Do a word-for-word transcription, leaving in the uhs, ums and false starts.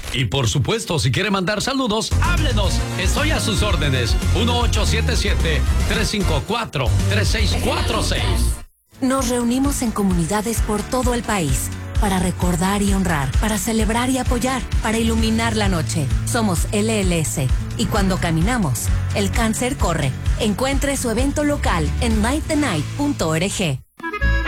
Y por supuesto, si quiere mandar saludos, háblenos. Estoy a sus órdenes. uno ocho siete siete, tres cinco cuatro, tres seis cuatro seis. Nos reunimos en comunidades por todo el país para recordar y honrar, para celebrar y apoyar, para iluminar la noche. Somos L L S y cuando caminamos, el cáncer corre. Encuentre su evento local en light the night punto org.